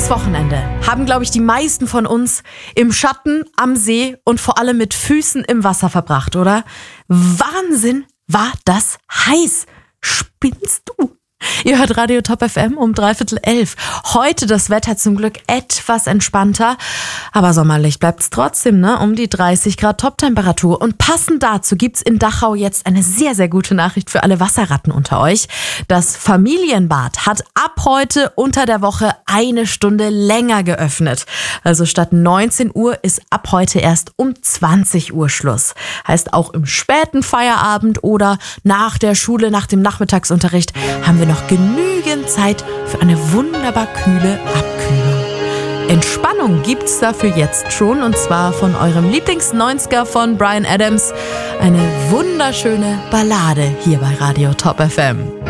Dieses Wochenende haben, glaube ich, die meisten von uns im Schatten, am See und vor allem mit Füßen im Wasser verbracht, oder? Wahnsinn, war das heiß. Spinnst du? Ihr hört Radio Top FM um 10:45. Heute das Wetter zum Glück etwas entspannter, aber sommerlich bleibt's trotzdem, ne? Um die 30 Grad Toptemperatur. Und passend dazu gibt's in Dachau jetzt eine sehr, sehr gute Nachricht für alle Wasserratten unter euch. Das Familienbad hat ab heute unter der Woche eine Stunde länger geöffnet. Also statt 19 Uhr ist ab heute erst um 20 Uhr Schluss. Heißt, auch im späten Feierabend oder nach der Schule, nach dem Nachmittagsunterricht haben wir noch genügend Zeit für eine wunderbar kühle Abkühlung. Entspannung gibt's dafür jetzt schon, und zwar von eurem Lieblings-90er von Bryan Adams. Eine wunderschöne Ballade hier bei Radio Top FM.